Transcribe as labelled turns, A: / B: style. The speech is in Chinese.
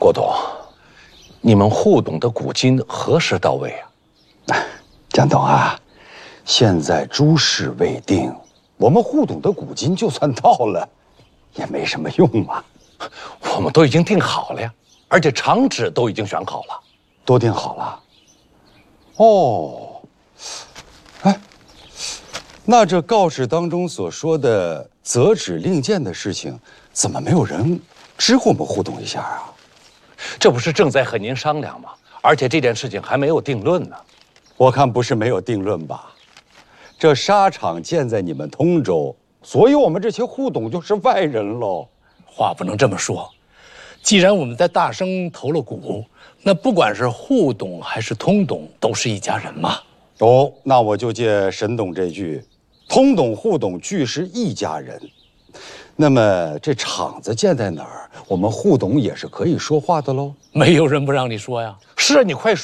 A: 郭董，你们沪董的股金何时到位啊？
B: 江董啊，现在诸事未定，我们沪董的股金就算到了，也没什么用啊。
A: 我们都已经定好了呀，而且厂址都已经选好了，
B: 都定好了。哦，哎，那这告示当中所说的择址令箭的事情，怎么没有人知我们沪董一下啊？
A: 这不是正在和您商量吗？而且这件事情还没有定论呢。
B: 我看不是没有定论吧？这纱厂建在你们通州，所以我们这些沪董就是外人喽。
C: 话不能这么说，既然我们在大生投了股，那不管是沪董还是通董，都是一家人嘛。
B: 哦，那我就借沈董这句，通董沪董俱是一家人。那么这厂子建在哪儿，我们沪董也是可以说话的喽。
C: 没有人不让你说呀。
A: 是啊，你快说。